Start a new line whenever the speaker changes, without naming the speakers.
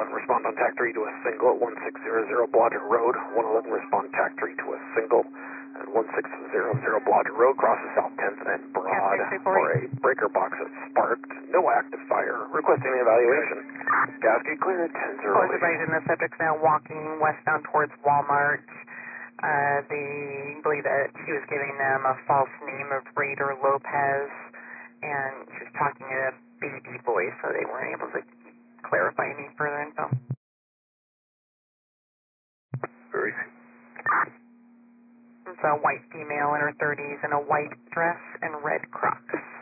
respond on TAC 3 to a single at 1600 Blodgett Road. 111, respond TAC 3 to a single at 1600 Blodgett Road, crosses South 10th and Broad for a breaker box that sparked. No active fire. Requesting the evaluation. Gasket cleared, 10-0.
And the subject's now walking westbound towards Walmart. They believe that she was giving them a false name of Raider Lopez, and she was talking in a baby voice, so they weren't able to clarify any further info.
Very.
It's a white female in her 30s in a white dress and red Crocs.